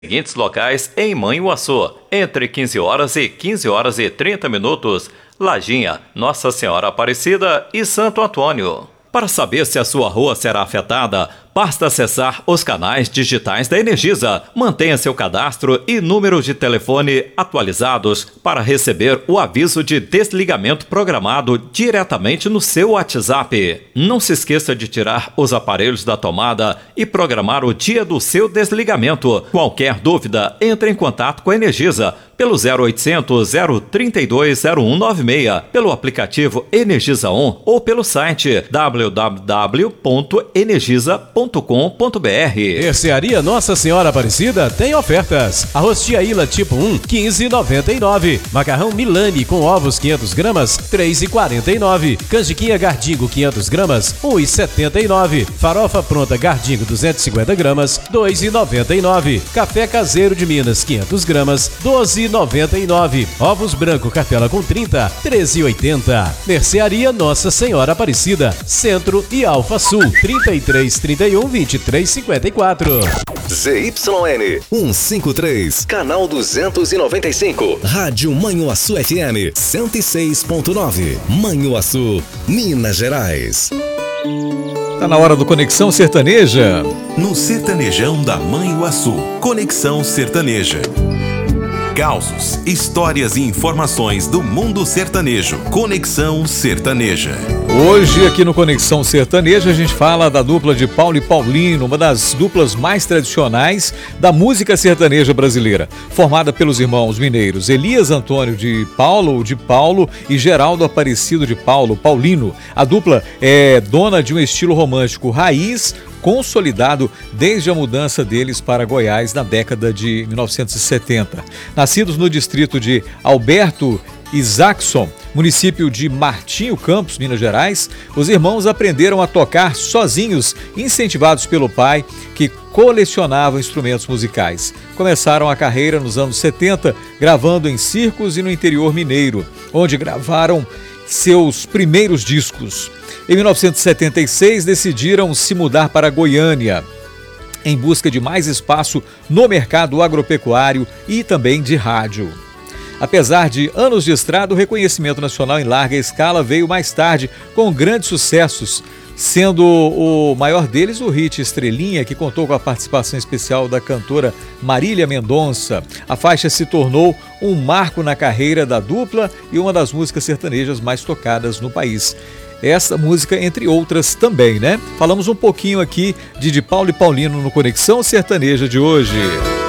Seguintes locais em Manhuaçu, entre 15 horas e 15 horas e 30 minutos, Lajinha, Nossa Senhora Aparecida e Santo Antônio. Para saber se a sua rua será afetada, basta acessar os canais digitais da Energisa. Mantenha seu cadastro e número de telefone atualizados para receber o aviso de desligamento programado diretamente no seu WhatsApp. Não se esqueça de tirar os aparelhos da tomada e programar o dia do seu desligamento. Qualquer dúvida, entre em contato com a Energisa pelo 0800 032 0196, pelo aplicativo Energisa On ou pelo site www.energisa.com.br. Mercearia Nossa Senhora Aparecida tem ofertas. Arroz Tiaíla tipo 1, 15,99. Macarrão Milani com ovos 500 gramas, 3,49. Canjiquinha Gardingo 500 gramas, 1,79. Farofa pronta Gardingo 250 gramas, 2,99. Café caseiro de Minas 500 gramas, 12,99. Ovos branco cartela com 30, 13,80. Mercearia Nossa Senhora Aparecida, Centro e Alfa Sul, 33 31 23 54. ZYN 153, canal 295. Rádio Manhuaçu FM 106.9. Manhuaçu, Minas Gerais. Tá na hora do Conexão Sertaneja. No Sertanejão da Manhuaçu, Conexão Sertaneja. Causos, histórias e informações do mundo sertanejo. Conexão Sertaneja. Hoje aqui no Conexão Sertaneja a gente fala da dupla de Paulo e Paulino, uma das duplas mais tradicionais da música sertaneja brasileira, formada pelos irmãos mineiros Elias Antônio de Paulo e Geraldo Aparecido de Paulo, Paulino. A dupla é dona de um estilo romântico raiz, consolidado desde a mudança deles para Goiás na década de 1970. Nascidos no distrito de Alberto Isaacson, município de Martinho Campos, Minas Gerais, os irmãos aprenderam a tocar sozinhos, incentivados pelo pai, que colecionava instrumentos musicais. Começaram a carreira nos anos 70, gravando em circos e no interior mineiro, onde gravaram seus primeiros discos. Em 1976, decidiram se mudar para Goiânia, em busca de mais espaço no mercado agropecuário e também de rádio. Apesar de anos de estrada, o reconhecimento nacional em larga escala veio mais tarde, com grandes sucessos, sendo o maior deles o hit Estrelinha, que contou com a participação especial da cantora Marília Mendonça. A faixa se tornou um marco na carreira da dupla e uma das músicas sertanejas mais tocadas no país. Essa música, entre outras também, né? Falamos um pouquinho aqui de Paulo e Paulino no Conexão Sertaneja de hoje.